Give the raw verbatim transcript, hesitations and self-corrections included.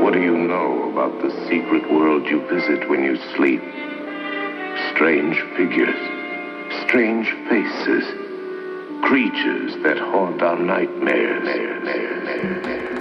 What do you know about the secret world you visit when you sleep? Strange figures, strange faces, creatures that haunt our nightmares.